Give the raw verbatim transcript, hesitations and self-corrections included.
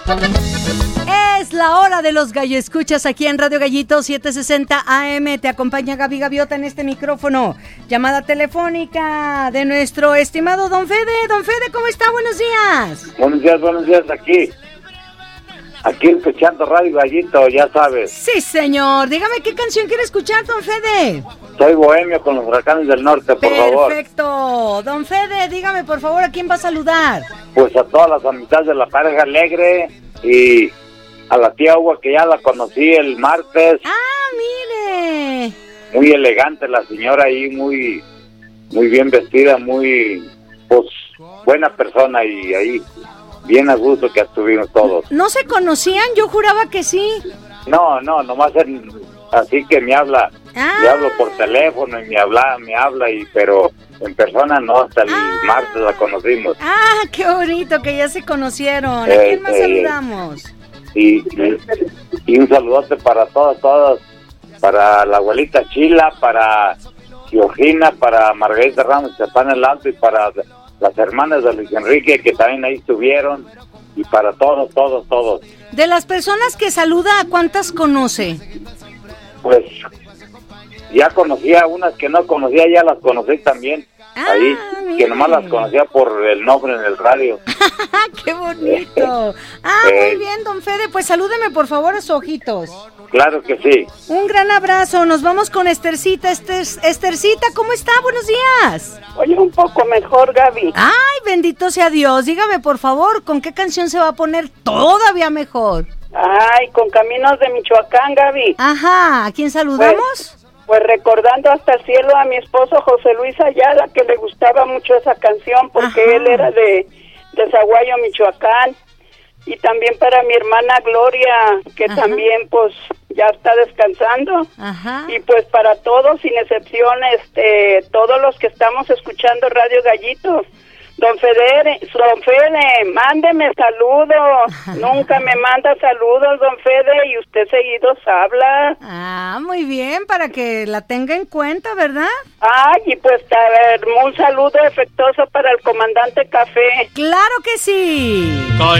Es la hora de los gallo escuchas aquí en Radio Gallito setecientos sesenta A M. Te acompaña Gaby Gaviota en este micrófono. Llamada telefónica de nuestro estimado Don Fede. Don Fede, ¿cómo está? Buenos días. Buenos días, buenos días, aquí. Aquí escuchando Radio Gallito, ya sabes. Sí, señor. Dígame qué canción quiere escuchar, Don Fede. Soy bohemio con los Huracanes del Norte, por Perfecto. favor. Perfecto. Don Fede, dígame, por favor, ¿a quién va a saludar? Pues a todas las amistades de la pareja alegre y a la tía Hugo, que ya la conocí el martes. ¡Ah, mire! Muy elegante la señora ahí, muy, muy bien vestida, muy, pues, buena persona y ahí, bien a gusto que estuvimos todos. ¿No se conocían? Yo juraba que sí. No, no, nomás en, así que me habla, ah. me hablo por teléfono y me habla, me habla y pero en persona no, hasta el ah. martes la conocimos. Ah, qué bonito que ya se conocieron. ¿A eh, quién más eh, saludamos? Y, y, y un saludote para todas, todas, para la abuelita Chila, para Georgina, para Margarita Ramos que está en el Alto y para las hermanas de Luis Enrique que también ahí estuvieron y para todos, todos, todos. De las personas que saluda, ¿cuántas conoce? Pues ya conocía unas que no conocía, ya las conocí también. Ah, ahí, mire. Que nomás las conocía por el nombre en el radio. ¡Qué bonito! Ah, eh, muy bien, Don Fede, pues salúdeme por favor a sus ojitos. Claro que sí. Un gran abrazo, nos vamos con Estercita. Ester, Estercita, ¿cómo está? Buenos días. Oye, un poco mejor, Gaby. Ay, bendito sea Dios, dígame por favor, ¿con qué canción se va a poner todavía mejor? Ay, con Caminos de Michoacán, Gaby. Ajá, ¿a quién saludamos? Pues, Pues recordando hasta el cielo a mi esposo José Luis Ayala, que le gustaba mucho esa canción porque Ajá. él era de, de Zaguayo, Michoacán. Y también para mi hermana Gloria, que Ajá. también pues ya está descansando. Ajá. Y pues para todos, sin excepción, este, todos los que estamos escuchando Radio Gallito. Don Fede, don Fede, mándeme saludos. Nunca me manda saludos, don Fede, y usted seguidos habla. Ah, muy bien, para que la tenga en cuenta, ¿verdad? Ay, y pues a ver, un saludo efectuoso para el comandante Café. ¡Claro que sí! Con